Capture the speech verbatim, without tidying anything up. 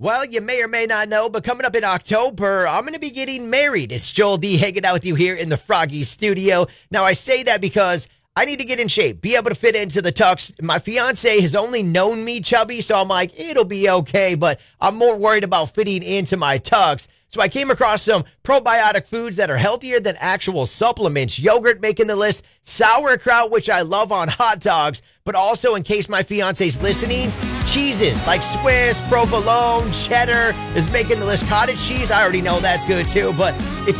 Well, you may or may not know, but coming up in October, I'm going to be getting married. It's Joel D hanging out with you here in the Froggy studio. Now, I say that because I need to get in shape, be able to fit into the tux. My fiance has only known me chubby, so I'm like, it'll be okay, but I'm more worried about fitting into my tux. So I came across some probiotic foods that are healthier than actual supplements. Yogurt making the list, sauerkraut, which I love on hot dogs, but also in case my fiance's listening, cheeses like Swiss, provolone, cheddar is making the list. Cottage cheese, I already know that's good too, but if